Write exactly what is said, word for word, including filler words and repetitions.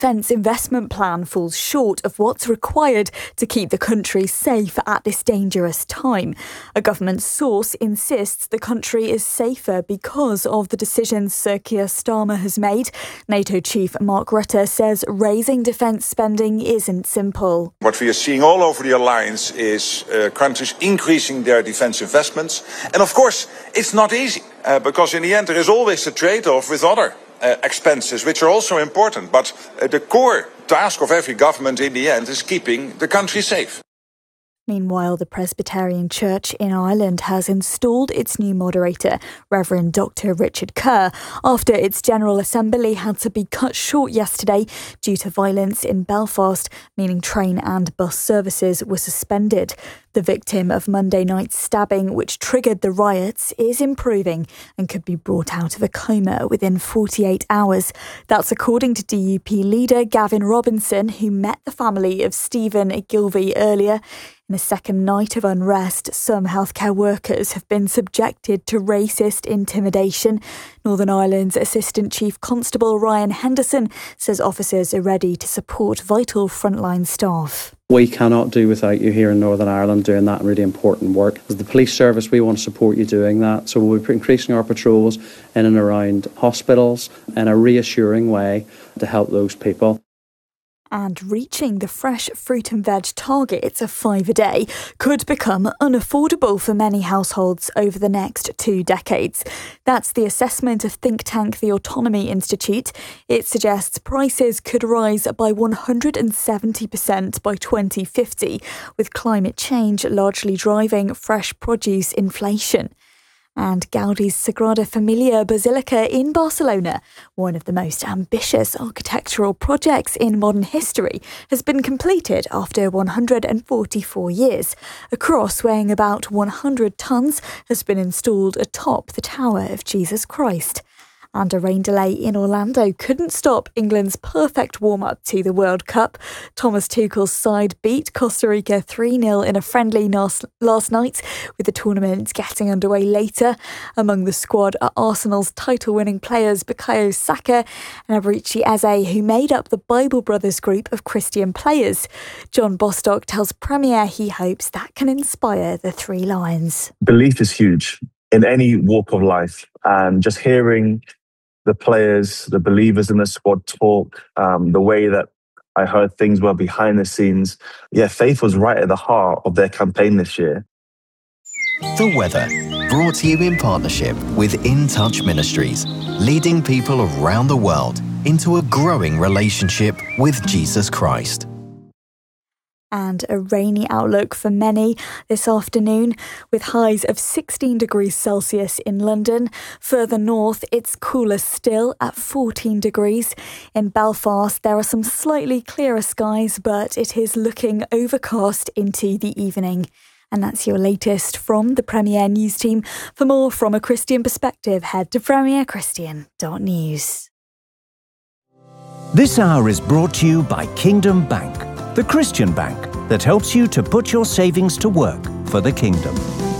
defence investment plan falls short of what's required to keep the country safe at this dangerous time. A government source insists the country is safer because of the decisions Sir Keir Starmer has made. NATO chief Mark Rutte says raising defence spending isn't simple. What we are seeing all over the alliance is uh, countries increasing their defence investments. And of course, it's not easy, uh, because in the end there is always a trade-off with other uh, expenses, which are also important. But uh, the core task of every government in the end is keeping the country safe. Meanwhile, the Presbyterian Church in Ireland has installed its new moderator, Reverend Doctor Richard Kerr, after its General Assembly had to be cut short yesterday due to violence in Belfast, meaning train and bus services were suspended. The victim of Monday night's stabbing, which triggered the riots, is improving and could be brought out of a coma within forty-eight hours. That's according to D U P leader Gavin Robinson, who met the family of Stephen Gilvey earlier. In a second night of unrest, some healthcare workers have been subjected to racist intimidation. Northern Ireland's Assistant Chief Constable Ryan Henderson says officers are ready to support vital frontline staff. We cannot do without you here in Northern Ireland doing that really important work. As the police service, we want to support you doing that. So we'll be increasing our patrols in and around hospitals in a reassuring way to help those people. And reaching the fresh fruit and veg target of five a day could become unaffordable for many households over the next two decades. That's the assessment of think tank The Autonomy Institute. It suggests prices could rise by one hundred seventy percent by twenty fifty, with climate change largely driving fresh produce inflation. And Gaudi's Sagrada Familia Basilica in Barcelona, one of the most ambitious architectural projects in modern history, has been completed after one hundred forty-four years. A cross weighing about one hundred tonnes has been installed atop the Tower of Jesus Christ. And a rain delay in Orlando couldn't stop England's perfect warm-up to the World Cup. Thomas Tuchel's side beat Costa Rica three nil in a friendly last night, with the tournament getting underway later. Among the squad are Arsenal's title-winning players Bukayo Saka and Eberechi Eze, who made up the Bible Brothers group of Christian players. John Bostock tells Premier he hopes that can inspire the Three Lions. Belief is huge in any walk of life, and just hearing the players, the believers in the squad talk, um, the way that I heard things were behind the scenes. Yeah, faith was right at the heart of their campaign this year. The weather, brought to you in partnership with In Touch Ministries, leading people around the world into a growing relationship with Jesus Christ. And a rainy outlook for many this afternoon, with highs of sixteen degrees Celsius in London. Further north, it's cooler still at fourteen degrees. In Belfast, there are some slightly clearer skies, but it is looking overcast into the evening. And that's your latest from the Premier News team. For more from a Christian perspective, head to premier christian dot news. This hour is brought to you by Kingdom Bank, the Christian bank that helps you to put your savings to work for the kingdom.